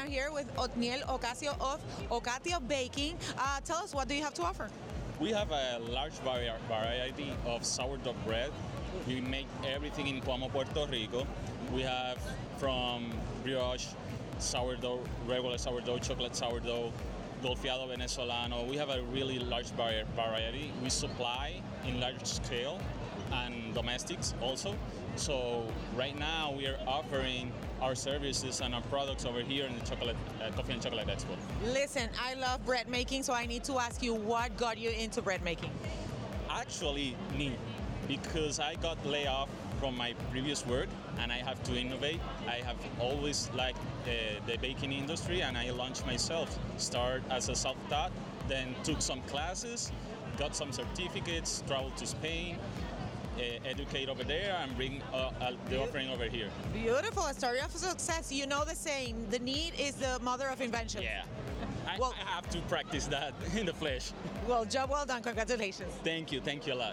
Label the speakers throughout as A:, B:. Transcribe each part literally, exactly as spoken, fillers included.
A: I'm here with Otniel Ocasio of Ocatio Baking. Uh, tell us, what do you have to offer?
B: We have a large vari- variety of sourdough bread. We make everything in Cuamo, Puerto Rico. We have from brioche, sourdough, regular sourdough, chocolate sourdough, golfeado venezolano. We have a really large vari- variety. We supply in large scale and domestics also. So right now we are offering our services and our products over here in the chocolate uh, Coffee and Chocolate Expo.
A: Listen, I love bread making, so I need to ask you, what got you into bread making?
B: Actually, me, because I got laid off from my previous work and I have to innovate. I have always liked uh, the baking industry, and I launched myself. Start as a self-taught, then took some classes, got some certificates, traveled to Spain, Uh, educate over there, and bring uh, uh, the offering over here.
A: Beautiful, a story of success. You know the saying, the need is the mother of invention.
B: Yeah, I,
A: Well-
B: I have to practice that in the flesh.
A: Well, job well done. Congratulations.
B: Thank you, thank you a lot.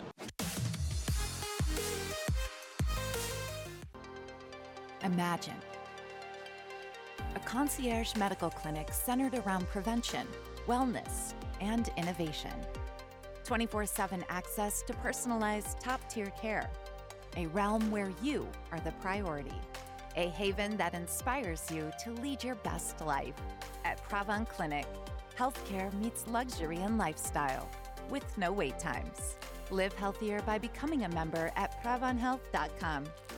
C: Imagine a concierge medical clinic centered around prevention, wellness, and innovation. twenty-four seven access to personalized top-tier care. A realm where you are the priority. A haven that inspires you to lead your best life. At Pravon Clinic, healthcare meets luxury and lifestyle with no wait times. Live healthier by becoming a member at pravon health dot com.